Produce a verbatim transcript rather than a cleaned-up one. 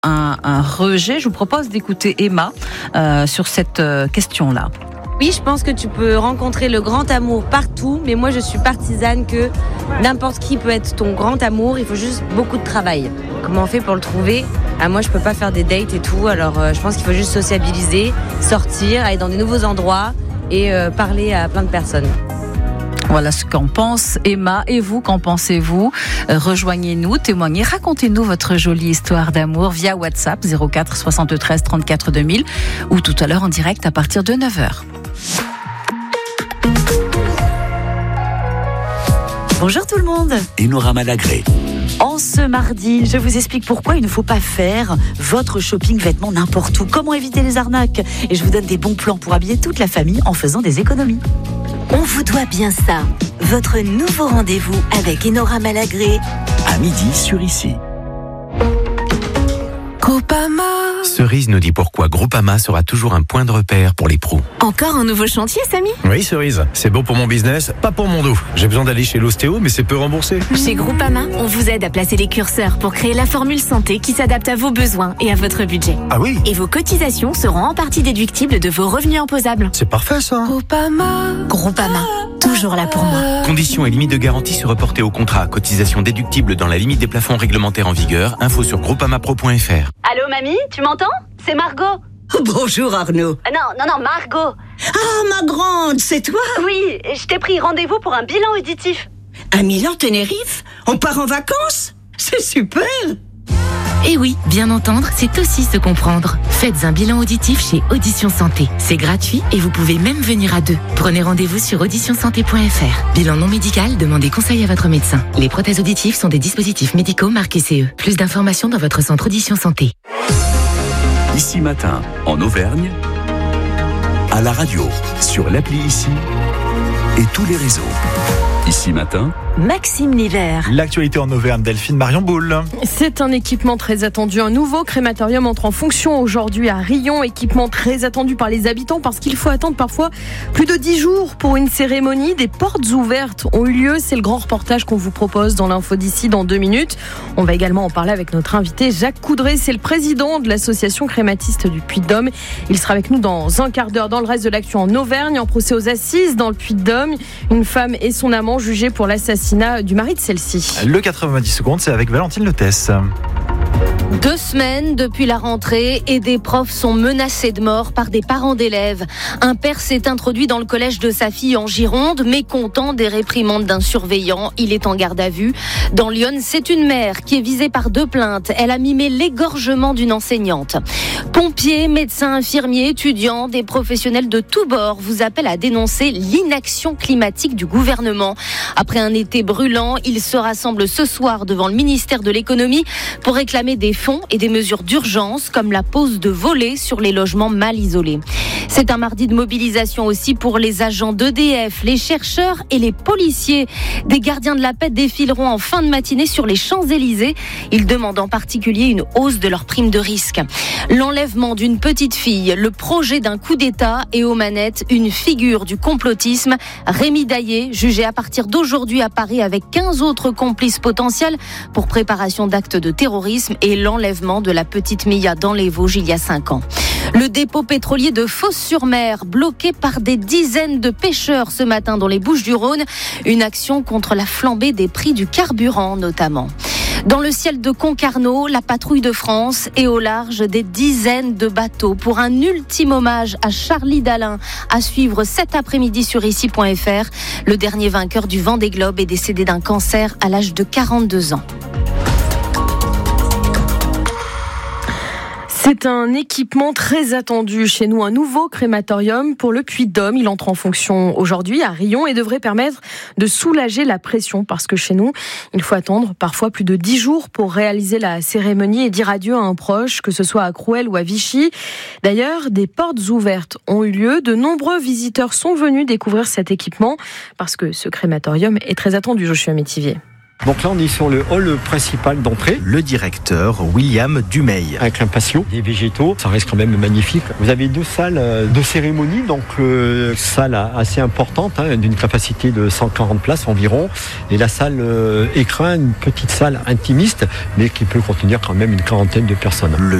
un, un rejet. Je vous propose d'écouter Emma euh, sur cette euh, question-là. Oui, je pense que tu peux rencontrer le grand amour partout, mais moi je suis partisane que n'importe qui peut être ton grand amour, il faut juste beaucoup de travail. Comment on fait pour le trouver ? Ah, moi je peux pas faire des dates et tout, alors euh, je pense qu'il faut juste sociabiliser, sortir, aller dans des nouveaux endroits et euh, parler à plein de personnes. Voilà ce qu'en pense Emma. Et vous, qu'en pensez-vous ? euh, Rejoignez-nous, témoignez, racontez-nous votre jolie histoire d'amour via WhatsApp zéro quatre soixante-treize trente-quatre deux mille ou tout à l'heure en direct à partir de neuf heures. Bonjour tout le monde. Enora Malagré. En ce mardi, je vous explique pourquoi il ne faut pas faire votre shopping vêtements n'importe où. Comment éviter les arnaques. Et je vous donne des bons plans pour habiller toute la famille en faisant des économies. On vous doit bien ça. Votre nouveau rendez-vous avec Enora Malagré. À midi sur Ici. Groupama. Cerise nous dit pourquoi Groupama sera toujours un point de repère pour les pros. Encore un nouveau chantier, Samy ? Oui, Cerise, c'est bon pour mon business, pas pour mon dos. J'ai besoin d'aller chez l'ostéo, mais c'est peu remboursé. Chez Groupama, on vous aide à placer les curseurs pour créer la formule santé qui s'adapte à vos besoins et à votre budget. Ah oui ? Et vos cotisations seront en partie déductibles de vos revenus imposables. C'est parfait ça. Groupama. Groupama, toujours là pour moi. Conditions et limites de garantie se reporter au contrat. Cotisation déductible dans la limite des plafonds réglementaires en vigueur. Info sur groupamapro point f r. Allô mamie, tu m'entends ? C'est Margot. Bonjour Arnaud. Euh, non, non, non, Margot. Ah, ma grande, c'est toi ? Oui, je t'ai pris rendez-vous pour un bilan auditif. À Milan-Tenerife ? On part en vacances ? C'est super ! Et oui, bien entendre, c'est aussi se comprendre. Faites un bilan auditif chez Audition Santé. C'est gratuit et vous pouvez même venir à deux. Prenez rendez-vous sur audition santé point f r. Bilan non médical, demandez conseil à votre médecin. Les prothèses auditives sont des dispositifs médicaux marqués C E. Plus d'informations dans votre centre Audition Santé. Ici Matin, en Auvergne, à la radio, sur l'appli Ici et tous les réseaux. Ici Matin, Maxime Nivert. L'actualité en Auvergne, Delphine Marion Boule. C'est un équipement très attendu. Un nouveau crématorium entre en fonction aujourd'hui à Rion. Équipement très attendu par les habitants parce qu'il faut attendre parfois plus de dix jours pour une cérémonie. Des portes ouvertes ont eu lieu. C'est le grand reportage qu'on vous propose dans l'info d'ici dans deux minutes. On va également en parler avec notre invité Jacques Coudray. C'est le président de l'association crématiste du Puy-de-Dôme. Il sera avec nous dans un quart d'heure. Dans le reste de l'actu en Auvergne, en procès aux assises dans le Puy-de-Dôme, une femme et son amant jugés pour l'assassinat du mari de celle-ci. Le quatre-vingt-dix secondes, c'est avec Valentine Lotès. Deux semaines depuis la rentrée et des profs sont menacés de mort par des parents d'élèves. Un père s'est introduit dans le collège de sa fille en Gironde, mécontent des réprimandes d'un surveillant. Il est en garde à vue. Dans l'Yonne, c'est une mère qui est visée par deux plaintes. Elle a mimé l'égorgement d'une enseignante. Pompiers, médecins, infirmiers, étudiants, des professionnels de tous bords vous appellent à dénoncer l'inaction climatique du gouvernement. Après un été brûlant, ils se rassemblent ce soir devant le ministère de l'économie pour réclamer des fonds et des mesures d'urgence comme la pose de volets sur les logements mal isolés. C'est un mardi de mobilisation aussi pour les agents d'E D F, les chercheurs et les policiers. Des gardiens de la paix défileront en fin de matinée sur les Champs-Élysées. Ils demandent en particulier une hausse de leur prime de risque. L'enlèvement d'une petite fille, le projet d'un coup d'État et aux manettes, une figure du complotisme. Rémi Daillé, jugé à partir d'aujourd'hui à Paris avec quinze autres complices potentiels pour préparation d'actes de terrorisme et l'enlèvement de la petite Mia dans les Vosges il y a cinq ans. Le dépôt pétrolier de Fos-sur-Mer, bloqué par des dizaines de pêcheurs ce matin dans les Bouches-du-Rhône. Une action contre la flambée des prix du carburant notamment. Dans le ciel de Concarneau, la patrouille de France est au large des dizaines de bateaux pour un ultime hommage à Charlie Dalin à suivre cet après-midi sur ici point f r. Le dernier vainqueur du Vendée Globe est décédé d'un cancer à l'âge de quarante-deux ans. C'est un équipement très attendu chez nous, un nouveau crématorium pour le Puy-de-Dôme. Il entre en fonction aujourd'hui à Rion et devrait permettre de soulager la pression parce que chez nous, il faut attendre parfois plus de dix jours pour réaliser la cérémonie et dire adieu à un proche, que ce soit à Crouel ou à Vichy. D'ailleurs, des portes ouvertes ont eu lieu. De nombreux visiteurs sont venus découvrir cet équipement parce que ce crématorium est très attendu, Joshua Métivier. Donc là, on est sur le hall principal d'entrée. Le directeur William Dumeil. Avec un patio, des végétaux, ça reste quand même magnifique. Vous avez deux salles de cérémonie, donc euh, salle assez importante, hein, d'une capacité de cent quarante places environ. Et la salle euh, écrin, une petite salle intimiste, mais qui peut contenir quand même une quarantaine de personnes. Le